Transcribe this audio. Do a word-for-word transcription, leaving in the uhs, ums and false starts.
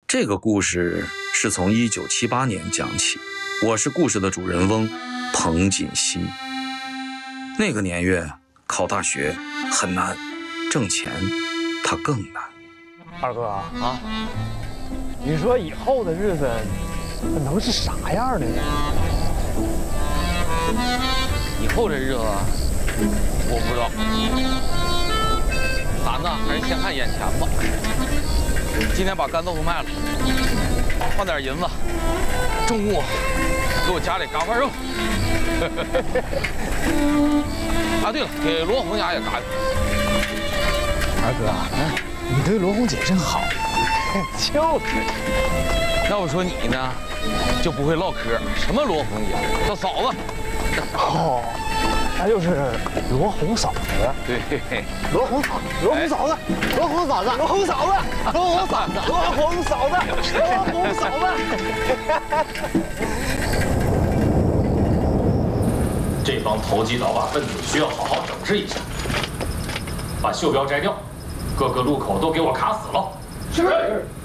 这个故事是从一九七八年讲起，我是故事的主人翁彭锦熙。那个年月考大学很难，挣钱它更难。 二哥啊，你说以后的日子能是啥样的呢？ 以后这日子我不知道，咱呢还是先看眼前吧。今天把干豆腐卖了，换点银子，中午给我家里嘎块肉。啊，对了，给罗红家也嘎一块。 二哥，嗯，你对罗红姐真好，就是。 要不说你呢，就不会唠嗑，什么罗红姐，叫嫂子。 哦，那就是罗红嫂子。 对， 罗红嫂，罗红嫂子，罗红嫂子，罗红嫂子，罗红嫂子，罗红嫂子，罗红嫂子。 这帮投机倒把分子需要好好整治一下，把袖标摘掉，各个路口都给我卡死了。是。